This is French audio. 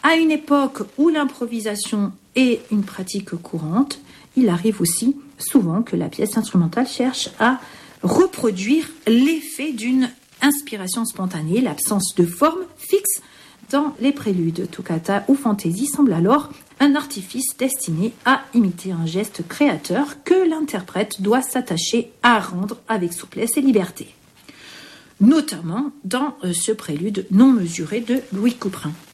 À une époque où l'improvisation est une pratique courante, il arrive aussi souvent que la pièce instrumentale cherche à reproduire l'effet d'une inspiration spontanée. L'absence de forme fixe dans les préludes, toccata ou fantaisie semble alors un artifice destiné à imiter un geste créateur que l'interprète doit s'attacher à rendre avec souplesse et liberté. Notamment dans ce prélude non mesuré de Louis Couperin.